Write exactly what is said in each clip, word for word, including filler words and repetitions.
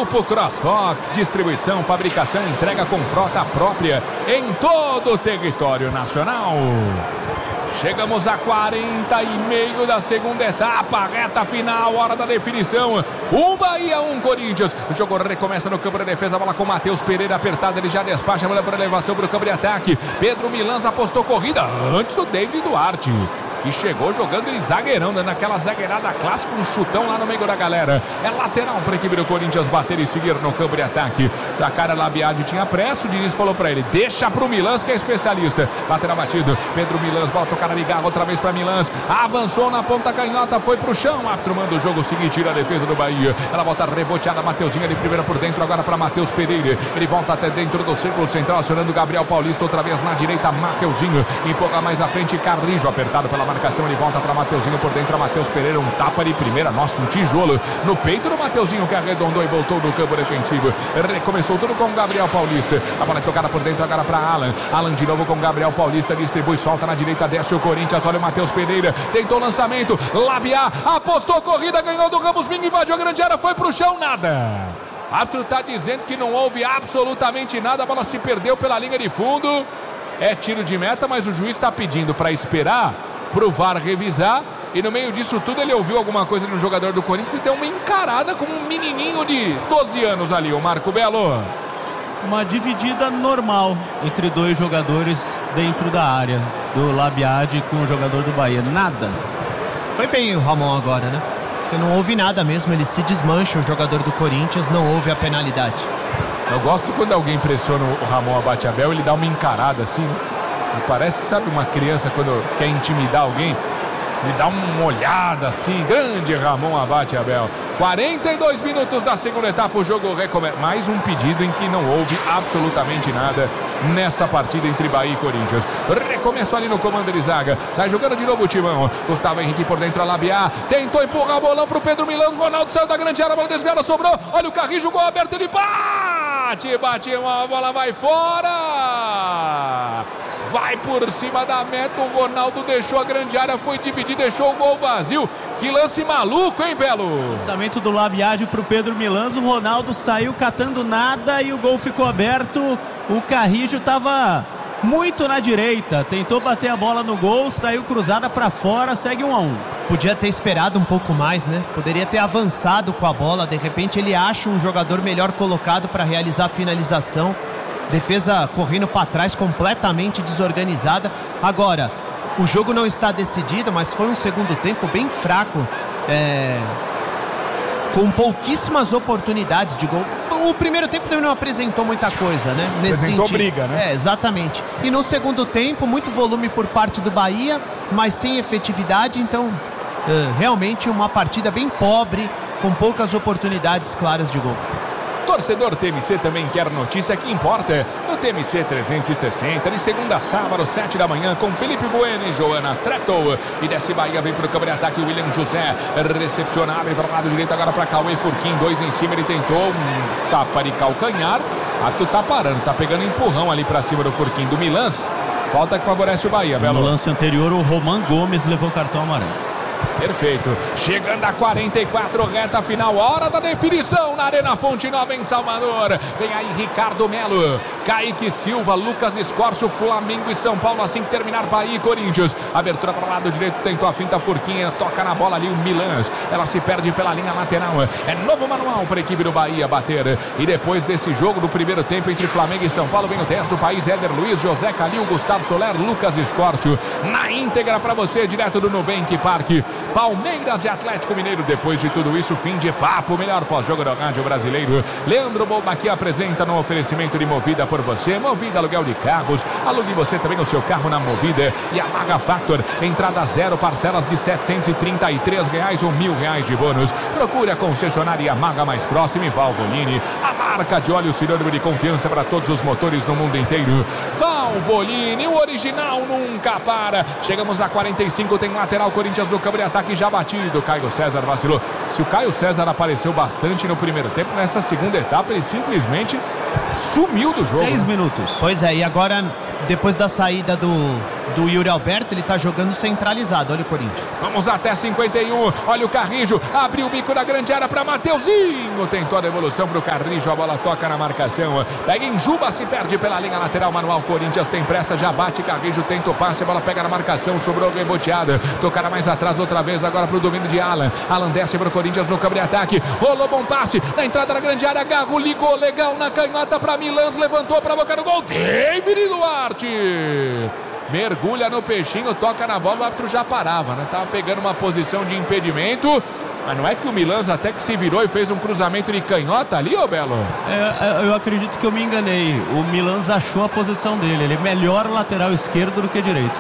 Grupo CrossFox, distribuição, fabricação e entrega com frota própria em todo o território nacional. Chegamos a quarenta e meio da segunda etapa, reta final, hora da definição. Um Bahia, um Corinthians. O jogo recomeça no campo de defesa, a bola com Matheus Pereira apertada, ele já despacha, a bola para elevação para o campo de ataque. Pedro Milans apostou corrida, antes o David Duarte, que chegou jogando ele zagueirão, dando aquela zagueirada clássica, um chutão lá no meio da galera. É lateral para a equipe do Corinthians bater e seguir no campo de ataque. Zacara Labiade tinha pressa, o Diniz falou para ele, deixa pro Milans que é especialista. Lateral batido, Pedro Milans, bola tocada de garra outra vez para Milans, avançou na ponta canhota, foi pro chão, árbitro manda o jogo seguir, tira a defesa do Bahia. Ela volta reboteada, Mateuzinho ali primeira por dentro, agora para Matheus Pereira. Ele volta até dentro do círculo central, acionando Gabriel Paulista, outra vez na direita, Mateuzinho. Empurra mais à frente, Carrijo apertado pela marcação, ele volta para Mateuzinho por dentro, a Matheus Pereira, um tapa de primeira, nossa, um tijolo no peito do Mateuzinho, que arredondou e voltou no campo defensivo. Recomeçou tudo com Gabriel Paulista, a bola é tocada por dentro agora para Alan, Alan de novo com Gabriel Paulista, distribui, solta na direita, desce o Corinthians, olha o Matheus Pereira, tentou lançamento, Labiá, apostou corrida, ganhou do Ramos Mingo, invadiu a grande área, foi pro chão, nada. O árbitro está dizendo que não houve absolutamente nada, a bola se perdeu pela linha de fundo, é tiro de meta, mas o juiz está pedindo para esperar pro V A R revisar, e no meio disso tudo ele ouviu alguma coisa de um jogador do Corinthians e deu uma encarada com um menininho de doze anos ali, o Marco Belo. Uma dividida normal entre dois jogadores dentro da área do Labiade com o jogador do Bahia, nada. Foi bem o Ramon agora, né? Porque não houve nada mesmo, ele se desmancha, o jogador do Corinthians, não houve a penalidade. Eu gosto quando alguém pressiona o Ramon Abate-Abel, ele dá uma encarada assim, né? Parece, sabe, uma criança quando quer intimidar alguém, ele dá uma olhada assim, grande Ramon Abate-Abel. quarenta e dois minutos da segunda etapa, o jogo recomeça. Mais um pedido em que não houve absolutamente nada nessa partida entre Bahia e Corinthians. Recomeçou ali no comando de zaga, sai jogando de novo o Timão. Gustavo Henrique por dentro, a Labiá, tentou empurrar o bolão pro Pedro Milans, Ronaldo saiu da grande área, a bola desviada, sobrou, olha o Carrinho, jogou aberto, ele bate, bate, a bola vai fora. Vai por cima da meta, o Ronaldo deixou a grande área, foi dividir, deixou o gol vazio. Que lance maluco, hein, Belo? Lançamento do Labiade pro Pedro Milans, o Ronaldo saiu catando nada e o gol ficou aberto. O Carrijo estava muito na direita, tentou bater a bola no gol, saiu cruzada para fora, segue um a um. Podia ter esperado um pouco mais, né? Poderia ter avançado com a bola, de repente ele acha um jogador melhor colocado para realizar a finalização. Defesa correndo para trás, completamente desorganizada. Agora, o jogo não está decidido, mas foi um segundo tempo bem fraco, é... com pouquíssimas oportunidades de gol. O primeiro tempo também não apresentou muita coisa, né? Nesse apresentou sentido. briga, né? É, exatamente. E no segundo tempo, muito volume por parte do Bahia, mas sem efetividade. Então, é, realmente uma partida bem pobre, com poucas oportunidades claras de gol. Torcedor T M C também quer notícia que importa. No T M C trezentos e sessenta, de segunda a sábado, sete da manhã, com Felipe Bueno e Joana Treto. E desce Bahia, vem para o campo de ataque, William José recepciona, abre para o lado direito agora para Cauê Furquim, dois em cima, ele tentou um tapa de calcanhar. Arthur tá parando, tá pegando empurrão ali para cima do Furquim do Milans. Falta que favorece o Bahia, Belo. No lance anterior, o Roman Gomes levou cartão amarelo. Perfeito, chegando a quarenta e quatro, reta final, hora da definição na Arena Fonte Nova em Salvador. Vem aí Ricardo Melo, Kaique Silva, Lucas Escorcio, Flamengo e São Paulo, assim que terminar Bahia e Corinthians. Abertura para o lado direito, tentou a finta, Furquinha, toca na bola ali o Milans, ela se perde pela linha lateral. É novo manual para a equipe do Bahia bater. E depois desse jogo do primeiro tempo entre Flamengo e São Paulo, vem o teste do país, Éder Luiz, José Calil, Gustavo Soler, Lucas Escorcio. Na íntegra para você, direto do Nubank Parque. Palmeiras e Atlético Mineiro, depois de tudo isso, fim de papo, melhor pós-jogo do rádio brasileiro. Leandro Bomba aqui apresenta no oferecimento de Movida por você, Movida aluguel de carros, alugue você também o seu carro na Movida. E a Maga Factor, entrada zero, parcelas de setecentos e trinta e três reais ou mil reais de bônus. Procure a concessionária Maga mais próxima e Valvoline, a marca de óleo sinônimo de confiança para todos os motores no mundo inteiro. Valvoline, o original nunca para. Chegamos a quarenta e cinco, tem lateral, Corinthians no campo de ataque já batido. Caio César vacilou, Se o Caio César apareceu bastante no primeiro tempo, nessa segunda etapa ele simplesmente sumiu do jogo. Seis né? minutos. Pois é, e agora, depois da saída do, do Yuri Alberto, ele tá jogando centralizado. Olha o Corinthians. Vamos até cinquenta e um. Olha o Carrijo. Abriu o bico da grande área para Mateuzinho. Tentou a devolução para o Carrijo. A bola toca na marcação. Pega em Juba, se perde pela linha lateral. Manual Corinthians tem pressa. Já bate. Carrijo tenta o passe. A bola pega na marcação. Sobrou reboteada. Tocará mais atrás outra vez. Agora para o domínio de Alan. Alan desce para o Corinthians no campo de ataque. Rolou bom passe. Na entrada da grande área. Garro ligou legal na canhota para Milans. Levantou para a boca do gol. David Duarte. Mergulha no peixinho, toca na bola, o árbitro já parava, né? Tava pegando uma posição de impedimento, mas não é que o Milans até que se virou e fez um cruzamento de canhota ali, ô Belo? É, eu acredito que eu me enganei. O Milans achou a posição dele. Ele é melhor lateral esquerdo do que direito.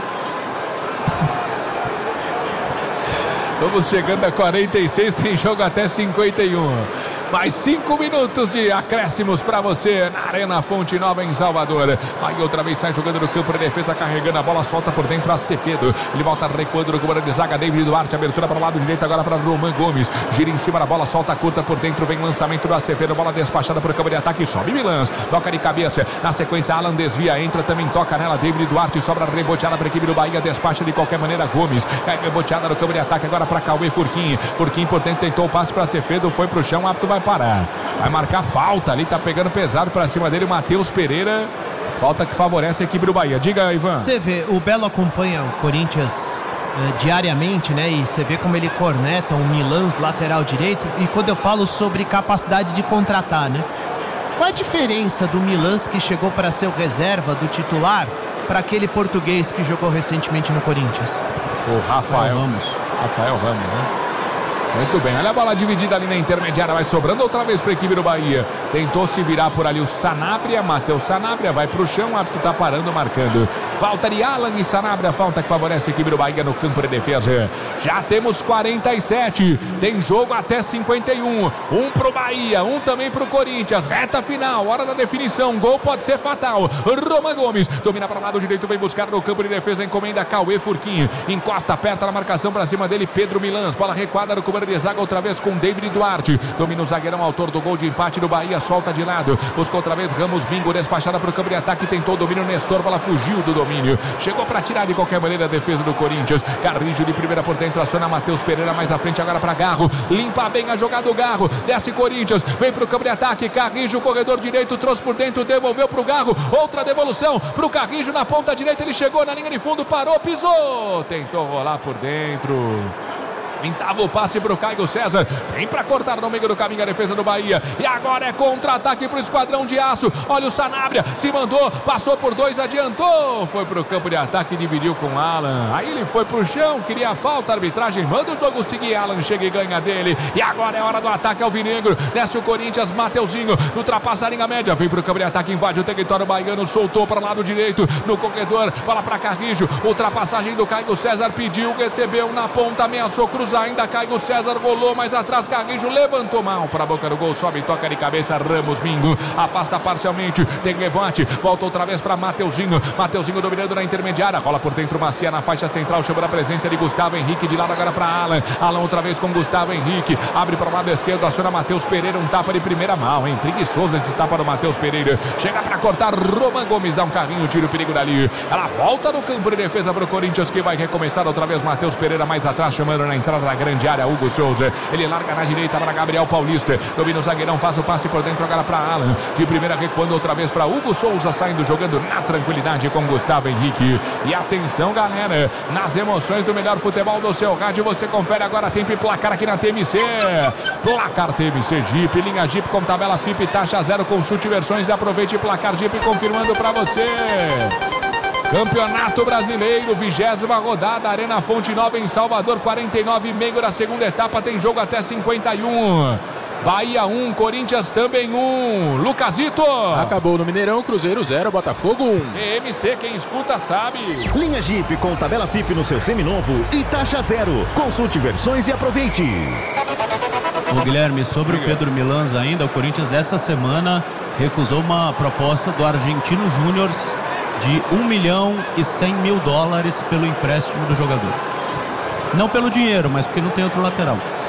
Vamos chegando a quarenta e seis, tem jogo até cinquenta e um. Mais cinco minutos de acréscimos para você na Arena Fonte Nova em Salvador. Aí outra vez sai jogando no campo de defesa, carregando a bola, solta por dentro a Acevedo. Ele volta recuando no comando de zaga, David Duarte, abertura para o lado direito agora para Roman Gomes. Gira em cima da bola, solta curta por dentro, vem lançamento do Acevedo, bola despachada para o campo de ataque, sobe Milans, toca de cabeça. Na sequência, Alan desvia, entra, também toca nela, David Duarte, sobra reboteada para a equipe do Bahia, despacha de qualquer maneira Gomes. É reboteada no campo de ataque agora para Cauê Furquim. Furquim por dentro tentou o passe para Acevedo, foi pro chão, o árbitro vai parar. Vai marcar falta ali, tá pegando pesado pra cima dele o Matheus Pereira. Falta que favorece a equipe do Bahia. Diga, Ivan. Você vê, o Belo acompanha o Corinthians eh, diariamente, né? E você vê como ele corneta o Milans, lateral direito. E quando eu falo sobre capacidade de contratar, né? Qual a diferença do Milans que chegou para ser o reserva do titular para aquele português que jogou recentemente no Corinthians? O Rafael Ramos. Rafael Ramos, né? Muito bem, olha a bola dividida ali na intermediária, vai sobrando outra vez para a equipe do Bahia. Tentou se virar por ali o Sanabria, Matheus Sanabria, vai para o chão, o árbitro está parando, marcando. Falta de Alan e Sanabria, falta que favorece a equipe do Bahia no campo de defesa. Já temos quarenta e sete, tem jogo até cinquenta e um. Um para o Bahia, um também para o Corinthians. Reta final, hora da definição, gol pode ser fatal. Roman Gomes, domina para o lado direito, vem buscar no campo de defesa, encomenda Cauê Furquim. Encosta, aperta na marcação para cima dele, Pedro Milans, bola recuada no comando de zaga outra vez com David Duarte. Domina o zagueirão, autor do gol de empate do Bahia, solta de lado. Buscou outra vez Ramos Bingo, despachada para o campo de ataque, tentou o domínio, Nestor, bola fugiu do domínio. Chegou para tirar de qualquer maneira a defesa do Corinthians. Carrijo de primeira por dentro, aciona Matheus Pereira mais à frente agora para Garro. Limpa bem a jogada do Garro. Desce Corinthians, vem para o campo de ataque. Carrijo, corredor direito, trouxe por dentro, devolveu para o Garro. Outra devolução para o Carrijo na ponta direita. Ele chegou na linha de fundo, parou, pisou. Tentou rolar por dentro. Pintava o passe para o Caio César. Vem para cortar no meio do caminho a defesa do Bahia. E agora é contra-ataque para o esquadrão de aço. Olha o Sanabria, se mandou, passou por dois, adiantou. Foi para o campo de ataque, dividiu com Alan. Aí ele foi para o chão, queria a falta. A arbitragem manda o jogo seguir. Alan chega e ganha dele. E agora é hora do ataque alvinegro. Desce o Corinthians, Mateuzinho. Ultrapassa a linha média. Vem para o campo de ataque, invade o território baiano. Soltou para o lado direito. No corredor, bola para Carrijo. Ultrapassagem do Caio César. Pediu, recebeu na ponta, ameaçou cruzar. Ainda Caio César, rolou mais atrás, Carrijo levantou mal para a boca do gol, sobe, toca de cabeça, Ramos Bingo, afasta parcialmente, tem rebote, volta outra vez para Mateuzinho, Mateuzinho dominando na intermediária, rola por dentro, Macia na faixa central, chama a presença de Gustavo Henrique, de lado agora para Alan, Alan outra vez com Gustavo Henrique, abre para o lado esquerdo, aciona Matheus Pereira, um tapa de primeira mão, hein, preguiçoso esse tapa do Matheus Pereira, chega para cortar, Roman Gomes dá um carrinho, tira o perigo dali, ela volta no campo de defesa para o Corinthians, que vai recomeçar outra vez, Matheus Pereira mais atrás, chamando na entrada da grande área, Hugo Souza, ele larga na direita para Gabriel Paulista, domina o zagueirão, faz o passe por dentro agora para Alan, de primeira recuando outra vez para Hugo Souza, saindo jogando na tranquilidade com Gustavo Henrique, e atenção galera, nas emoções do melhor futebol do seu rádio, você confere agora tempo e placar aqui na T M C, placar T M C Jeep, linha Jeep com tabela F I P, taxa zero, consulte versões e aproveite placar Jeep confirmando para você. Campeonato Brasileiro, vigésima rodada, Arena Fonte Nova em Salvador, quarenta e nove, meio da segunda etapa, tem jogo até cinquenta e um. Bahia um, Corinthians também um. Lucasito. Acabou no Mineirão, Cruzeiro zero, Botafogo um. T M C, quem escuta sabe. Linha Jeep com tabela F I P no seu seminovo e taxa zero. Consulte versões e aproveite. Ô Guilherme, sobre o Pedro Milans ainda, o Corinthians essa semana recusou uma proposta do Argentino Júnior de um milhão e cem mil dólares pelo empréstimo do jogador. Não pelo dinheiro, mas porque não tem outro lateral.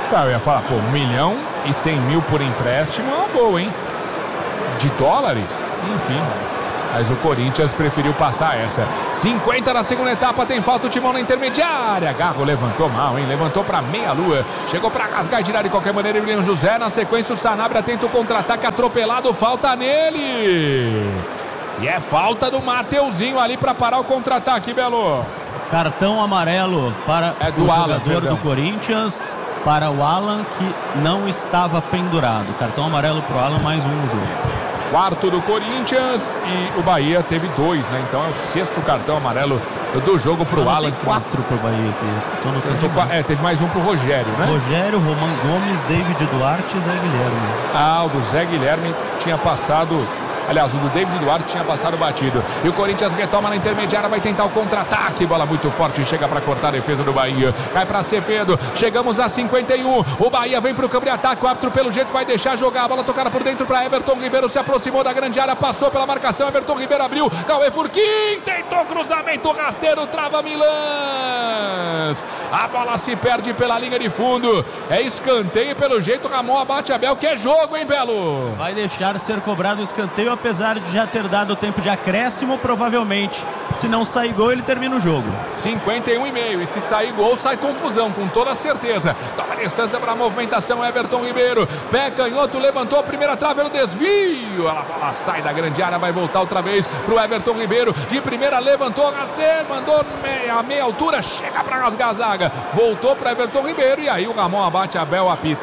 Tá, eu ia falar, pô, um milhão e cem mil por empréstimo é uma boa, hein? De dólares? Enfim, mas o Corinthians preferiu passar essa. cinquenta na segunda etapa, tem falta o Timão na intermediária. Garro levantou mal, hein? Levantou pra meia-lua. Chegou pra rasgar e tirar de qualquer maneira o William José. Na sequência o Sanabria tenta o contra-ataque atropelado, falta nele. E é falta do Mateuzinho ali pra parar o contra-ataque, Belo. Cartão amarelo para é do o Alan, jogador perdão. do Corinthians, para o Alan, que não estava pendurado. Cartão amarelo para o Alan, mais um no jogo. Quarto do Corinthians e o Bahia teve dois, né? Então é o sexto cartão amarelo do jogo pro Não, Alan. Tem quatro pro Bahia aqui. Tô no Tentou, é, teve mais um pro Rogério, né? Rogério, Roman Gomes, David Duarte e Zé Guilherme. Ah, o do Zé Guilherme tinha passado... Aliás, o do David Duarte tinha passado batido. E o Corinthians retoma na intermediária, vai tentar o contra-ataque. Bola muito forte, chega para cortar a defesa do Bahia. Vai para Acevedo, chegamos a cinquenta e um. O Bahia vem para o campo de ataque. O árbitro, pelo jeito, vai deixar jogar. A bola tocada por dentro para Everton Ribeiro. Se aproximou da grande área, passou pela marcação. Everton Ribeiro abriu. Cauê Furquim tentou cruzamento rasteiro, trava Milãs. A bola se perde pela linha de fundo. É escanteio, pelo jeito, Ramon abate Abel. Que é jogo, hein, Belo? Vai deixar ser cobrado o escanteio, apesar de já ter dado o tempo de acréscimo, provavelmente, se não sair gol, ele termina o jogo. cinquenta e um e meio, e se sair gol, sai confusão, com toda certeza. Toma distância para a movimentação, Everton Ribeiro, pé canhoto, levantou a primeira trave, no desvio, a bola sai da grande área, vai voltar outra vez para o Everton Ribeiro, de primeira levantou, rasteiro, mandou meia, a meia altura, chega para rasgar a zaga, voltou para Everton Ribeiro, e aí o Ramon abate Abel, apita.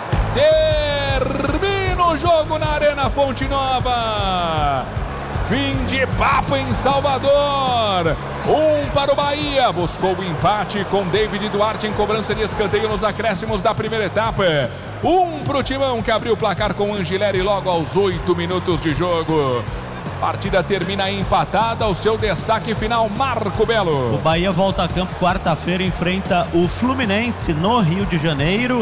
Termina o jogo na Arena Fonte Nova. Fim de papo em Salvador. Um para o Bahia. Buscou o empate com David Duarte em cobrança de escanteio nos acréscimos da primeira etapa. Um para o Timão, que abriu o placar com Angileri logo aos oito minutos de jogo. Partida termina empatada. O seu destaque final, Marco Belo. O Bahia volta a campo quarta-feira, enfrenta o Fluminense no Rio de Janeiro.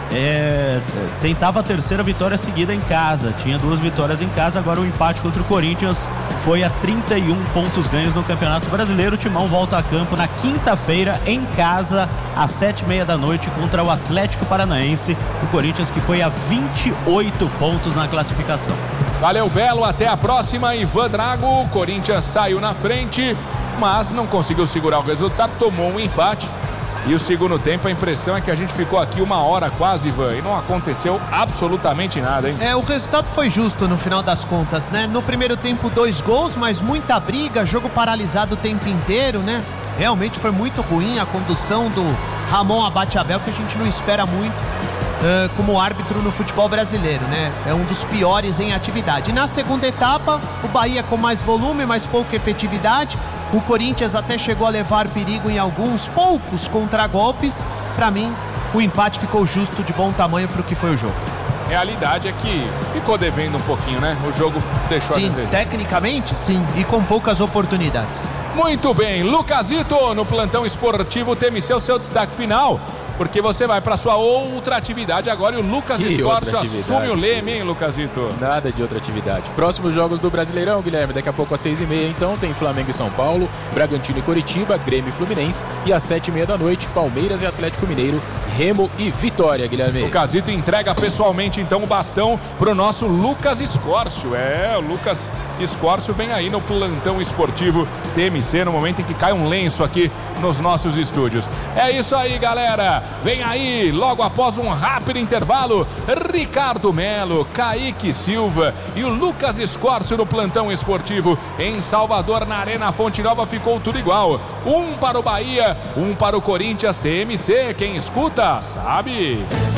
É, tentava a terceira vitória seguida em casa, tinha duas vitórias em casa, agora o empate contra o Corinthians foi a trinta e um pontos ganhos no Campeonato Brasileiro. O Timão volta a campo na quinta-feira em casa às sete e meia da noite contra o Atlético Paranaense, o Corinthians que foi a vinte e oito pontos na classificação. Valeu, Belo, até a próxima. Ivan Drago, o Corinthians saiu na frente, mas não conseguiu segurar o resultado, tomou um empate. E o segundo tempo, a impressão é que a gente ficou aqui uma hora quase, Ivan, e não aconteceu absolutamente nada, hein? É, o resultado foi justo no final das contas, né? No primeiro tempo, dois gols, mas muita briga, jogo paralisado o tempo inteiro, né? Realmente foi muito ruim a condução do Ramon abate Abel, que a gente não espera muito uh, como árbitro no futebol brasileiro, né? É um dos piores em atividade. E na segunda etapa, o Bahia com mais volume, mas pouca efetividade. O Corinthians até chegou a levar perigo em alguns poucos contragolpes. Para mim, o empate ficou justo, de bom tamanho para o que foi o jogo. Realidade é que ficou devendo um pouquinho, né? O jogo deixou sim, a desejar. Tecnicamente, sim, e com poucas oportunidades. Muito bem, Lucasito, no plantão esportivo T M C, o seu destaque final, porque você vai para sua outra atividade agora e o Lucas Escorcio assume o leme, hein, Lucasito? Nada de outra atividade. Próximos jogos do Brasileirão, Guilherme, daqui a pouco às seis e meia, então, tem Flamengo e São Paulo, Bragantino e Coritiba, Grêmio e Fluminense, e às sete e meia da noite, Palmeiras e Atlético Mineiro, Remo e Vitória, Guilherme. Lucasito entrega pessoalmente, então, o bastão pro nosso Lucas Escorcio. É, o Lucas Escorcio vem aí no plantão esportivo T M C, no momento em que cai um lenço aqui nos nossos estúdios. É isso aí, galera. Vem aí, logo após um rápido intervalo, Ricardo Melo, Kaique Silva e o Lucas Escorcio no plantão esportivo em Salvador, na Arena Fonte Nova. Ficou tudo igual. Um para o Bahia, um para o Corinthians. T M C, quem escuta, sabe.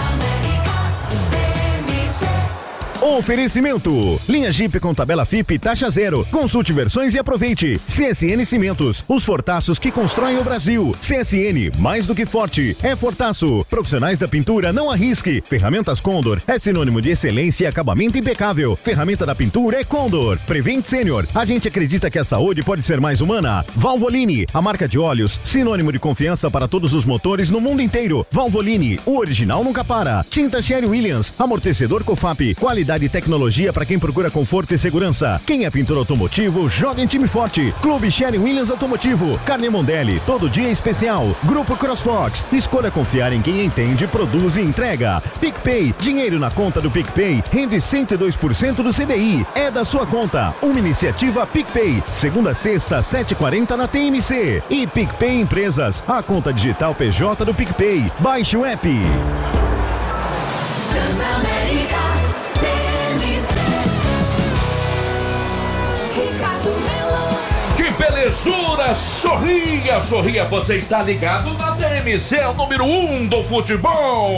Oferecimento. Linha Jeep com tabela F I P taxa zero. Consulte versões e aproveite. C S N Cimentos, os fortaços que constroem o Brasil. C S N, mais do que forte, é fortaço. Profissionais da pintura, não arrisque. Ferramentas Condor é sinônimo de excelência e acabamento impecável. Ferramenta da pintura é Condor. Prevent Senior, a gente acredita que a saúde pode ser mais humana. Valvoline, a marca de óleos, sinônimo de confiança para todos os motores no mundo inteiro. Valvoline, o original nunca para. Tinta Sherwin Williams, amortecedor Cofap, qualidade Qualidade e tecnologia para quem procura conforto e segurança. Quem é pintor automotivo, joga em time forte. Clube Sherwin Williams Automotivo. Carne Mondelli, todo dia especial. Grupo CrossFox. Escolha confiar em quem entende, produz e entrega. PicPay. Dinheiro na conta do PicPay rende cento e dois por cento do C D I. É da sua conta. Uma iniciativa PicPay. Segunda a sexta, sete e quarenta na T M C. E PicPay Empresas. A conta digital P J do PicPay. Baixe o app. Que belezura! Sorria, sorria, você está ligado na T M C, o número um do futebol.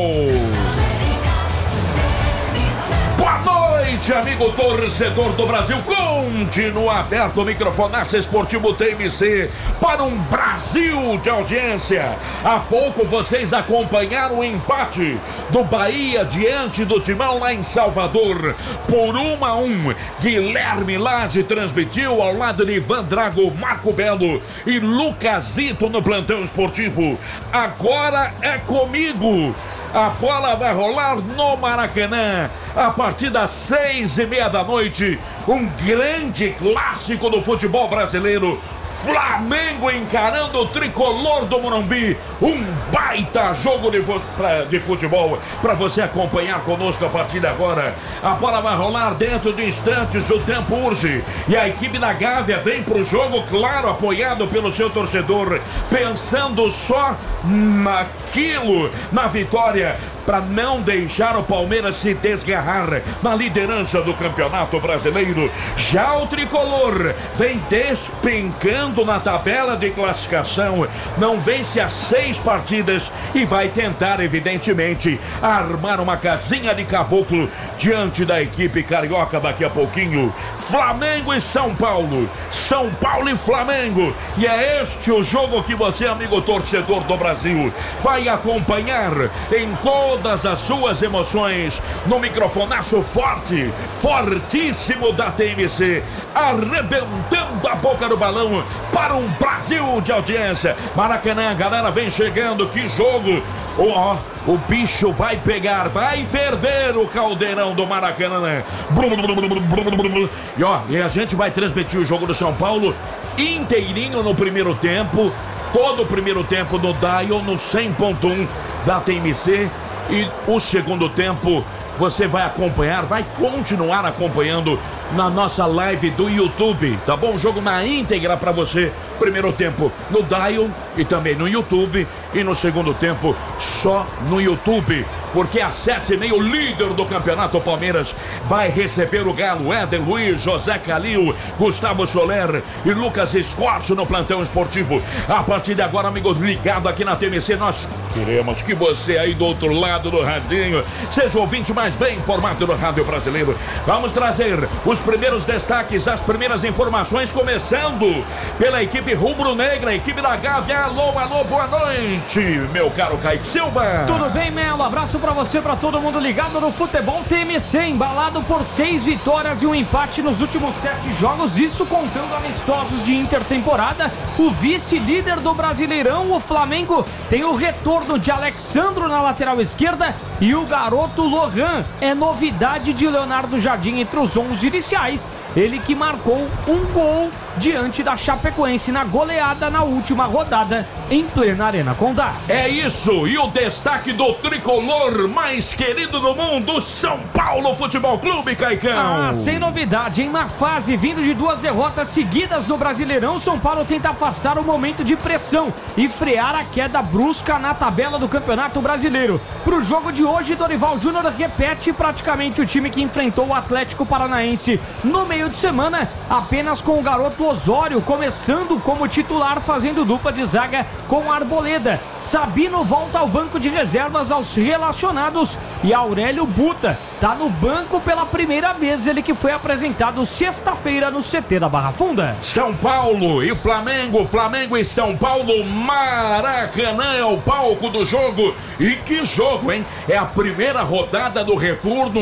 Boa noite, amigo torcedor do Brasil. Continua aberto o microfonaço esportivo T M C para um Brasil de audiência. Há pouco vocês acompanharam o empate do Bahia diante do Timão lá em Salvador por um a um. Guilherme Lage transmitiu ao lado de Ivan Drago, Marco Belo e Lucasito no plantão esportivo. Agora é comigo. A bola vai rolar no Maracanã a partir das seis e meia da noite. Um grande clássico do futebol brasileiro. Flamengo encarando o tricolor do Morumbi. Um baita jogo de, fu- pra, de futebol para você acompanhar conosco a partir de agora. A bola vai rolar dentro de instantes, o tempo urge. E a equipe da Gávea vem pro jogo, claro, apoiado pelo seu torcedor, pensando só naquilo, na vitória, para não deixar o Palmeiras se desgarrar na liderança do Campeonato Brasileiro. Já o tricolor vem despencando na tabela de classificação, não vence as seis partidas e vai tentar, evidentemente, armar uma casinha de caboclo diante da equipe carioca daqui a pouquinho. Flamengo e São Paulo, São Paulo e Flamengo, e é este o jogo que você, amigo torcedor do Brasil, vai acompanhar em todas as suas emoções no microfonaço forte, fortíssimo da T M C, arrebentando a boca do balão para um Brasil de audiência. Maracanã, galera, vem chegando, que jogo! Ó, oh, o bicho vai pegar, vai ferver o caldeirão do Maracanã. E ó, e a gente vai transmitir o jogo do São Paulo inteirinho no primeiro tempo, todo o primeiro tempo no Dial, no cem ponto um da T M C, e o segundo tempo você vai acompanhar, vai continuar acompanhando na nossa live do YouTube, tá bom? O jogo na íntegra pra você, primeiro tempo no Dial e também no YouTube, e no segundo tempo só no YouTube, porque às sete e meia o líder do campeonato, Palmeiras, vai receber o Galo. Éder Luiz, José Calil, Gustavo Soler e Lucas Escorcio no plantão esportivo. A partir de agora, amigos, ligado aqui na T M C, nós queremos que você aí do outro lado do radinho seja o ouvinte mais bem informado do rádio brasileiro. Vamos trazer os primeiros destaques, as primeiras informações, começando pela equipe rubro-negra, equipe da Gávea. Alô, alô, boa noite, meu caro Kaique Silva. Tudo bem, Melo? Abraço pra você, pra todo mundo ligado no futebol T M C, embalado por seis vitórias e um empate nos últimos sete jogos, isso contando amistosos de intertemporada. O vice-líder do Brasileirão, o Flamengo, tem o retorno de Alexandro na lateral esquerda e o garoto Lohan é novidade de Leonardo Jardim entre os onze iniciais. Ele que marcou um gol diante da Chapecoense na goleada na última rodada em plena Arena Condá. É isso, e o destaque do tricolor mais querido do mundo, São Paulo Futebol Clube, Caicão. Ah, sem novidade, em uma fase vindo de duas derrotas seguidas no Brasileirão, São Paulo tenta afastar o momento de pressão e frear a queda brusca na tabela do Campeonato Brasileiro. Pro jogo de hoje, Dorival Júnior repete praticamente o time que enfrentou o Atlético Paranaense no meio de semana, apenas com o garoto Osório começando como titular, fazendo dupla de zaga com Arboleda. Sabino volta ao banco de reservas aos relacionados e Aurélio Buta tá no banco pela primeira vez, ele que foi apresentado sexta-feira no C T da Barra Funda. São Paulo e Flamengo, Flamengo e São Paulo, Maracanã é o palco do jogo. E que jogo, hein? É a primeira rodada do retorno,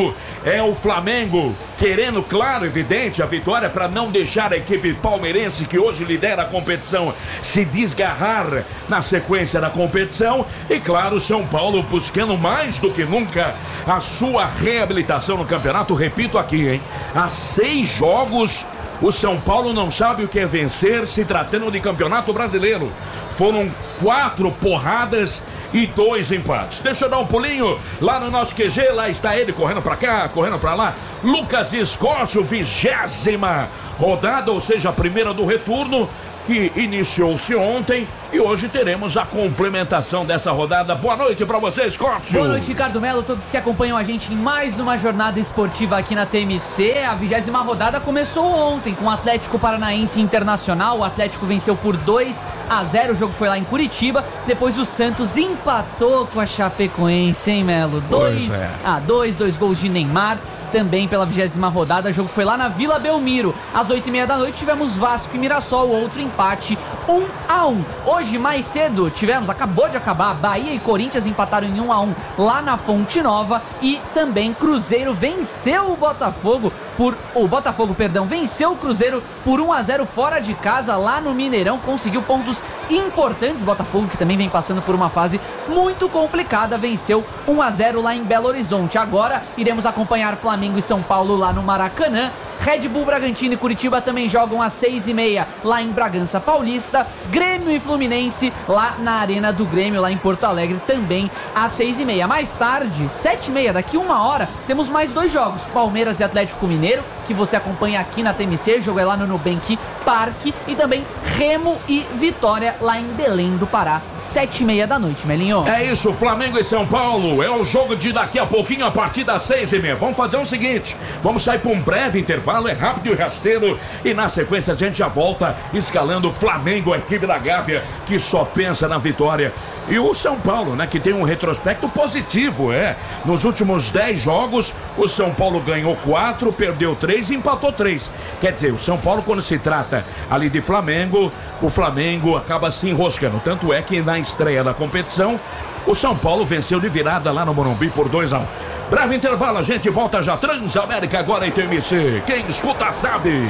É o Flamengo querendo, claro, evidente, a vitória para não deixar a equipe palmeirense, que hoje lidera a competição, se desgarrar na sequência da competição. E, claro, São Paulo buscando mais do que nunca a sua reabilitação no campeonato. Repito aqui, hein? Há seis jogos, o São Paulo não sabe o que é vencer se tratando de campeonato brasileiro. Foram quatro porradas e dois empates. Deixa eu dar um pulinho lá no nosso Q G, lá está ele correndo pra cá, correndo pra lá. Lucas Escócio, vigésima rodada, ou seja, a primeira do retorno, que iniciou-se ontem, e hoje teremos a complementação dessa rodada. Boa noite pra você, Scott. Boa noite, Ricardo Melo, todos que acompanham a gente em mais uma jornada esportiva aqui na T M C. A vigésima rodada começou ontem com o Atlético Paranaense Internacional. O Atlético venceu por dois a zero, o jogo foi lá em Curitiba. Depois o Santos empatou com a Chapecoense, hein, Melo? dois a dois, dois gols de Neymar. Também pela vigésima rodada, o jogo foi lá na Vila Belmiro. Às oito e meia da noite tivemos Vasco e Mirassol, outro empate, um a um. Hoje, mais cedo, tivemos, acabou de acabar, Bahia e Corinthians empataram em um a um lá na Fonte Nova. E também Cruzeiro venceu o Botafogo por... O Botafogo, perdão, venceu o Cruzeiro por um a zero fora de casa lá no Mineirão. Conseguiu pontos importantes. Botafogo, que também vem passando por uma fase muito complicada, venceu um a zero lá em Belo Horizonte. Agora iremos acompanhar Flamengo e São Paulo lá no Maracanã. Red Bull, Bragantino e Curitiba também jogam às seis e meia lá em Bragança Paulista. Grêmio e Fluminense lá na Arena do Grêmio, lá em Porto Alegre, também às seis e meia. Mais tarde, sete e meia, daqui uma hora, temos mais dois jogos. Palmeiras e Atlético Mineiro, que você acompanha aqui na T M C. O jogo é lá no Nubank Parque. E também Remo e Vitória lá em Belém do Pará, sete e meia da noite, Melinho. É isso, Flamengo e São Paulo. É o jogo de daqui a pouquinho, a partir das seis e meia. Vamos fazer o seguinte, vamos sair para um breve intervalo, é rápido e rasteiro, e na sequência a gente já volta escalando o Flamengo, a equipe da Gávea, que só pensa na vitória, e o São Paulo, né, que tem um retrospecto positivo, é. Nos últimos dez jogos, o São Paulo ganhou quatro, perdeu três e empatou três. Quer dizer, o São Paulo, quando se trata ali de Flamengo, o Flamengo acaba se enroscando. Tanto é que na estreia da competição, o São Paulo venceu de virada lá no Morumbi por dois a um. Breve intervalo, a gente volta já. Transamérica agora em T M C. Quem escuta sabe.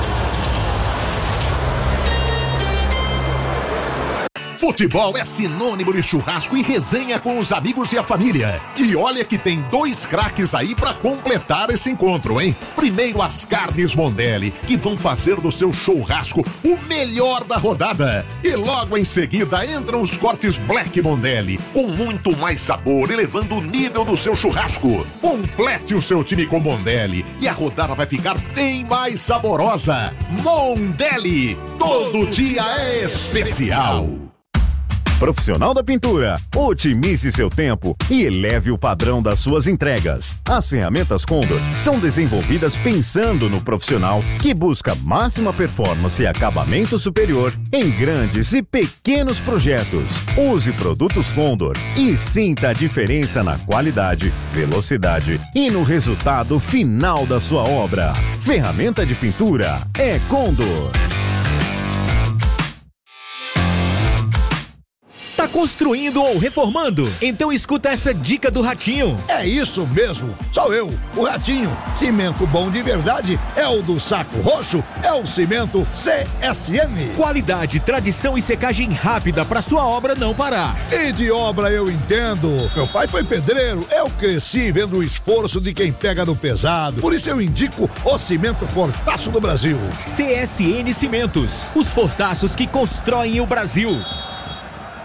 Futebol é sinônimo de churrasco e resenha com os amigos e a família. E olha que tem dois craques aí pra completar esse encontro, hein? Primeiro, as carnes Mondelli, que vão fazer do seu churrasco o melhor da rodada. E logo em seguida entram os cortes Black Mondelli, com muito mais sabor, elevando o nível do seu churrasco. Complete o seu time com Mondelli e a rodada vai ficar bem mais saborosa. Mondelli, todo dia é especial. Profissional da Pintura, otimize seu tempo e eleve o padrão das suas entregas. As ferramentas Condor são desenvolvidas pensando no profissional que busca máxima performance e acabamento superior em grandes e pequenos projetos. Use produtos Condor e sinta a diferença na qualidade, velocidade e no resultado final da sua obra. Ferramenta de pintura é Condor. Tá construindo ou reformando? Então escuta essa dica do Ratinho. É isso mesmo, sou eu, o Ratinho. Cimento bom de verdade é o do Saco Roxo, é o Cimento C S M. Qualidade, tradição e secagem rápida para sua obra não parar. E de obra eu entendo. Meu pai foi pedreiro, eu cresci vendo o esforço de quem pega no pesado. Por isso eu indico o Cimento Fortaço do Brasil. C S N Cimentos, os fortaços que constroem o Brasil.